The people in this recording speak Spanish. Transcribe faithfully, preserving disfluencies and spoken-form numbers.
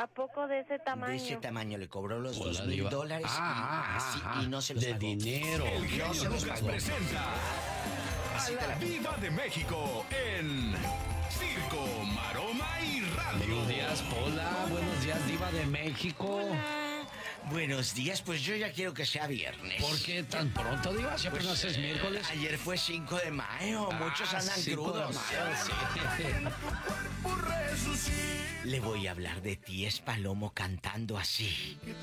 ¿A poco de ese tamaño? De ese tamaño le cobró los Hola, dos mil diva. dólares Ah, y, así, ah, y no se los de pagó. dinero. El No genio se los Lucas pagó. presenta a Así te la la- Diva de México en Circo, Maroma y Radio. Buenos días, Pola. Buenos días, Diva de México. Hola. Buenos días, pues yo ya quiero que sea viernes. ¿Por qué tan pronto, Diva? ¿Siempre Pues, no haces miércoles? Ayer fue cinco de mayo, muchos Ah, andan cinco de crudos. mayo, sí. Por resucitar. Le voy a hablar de ti, es Palomo cantando así.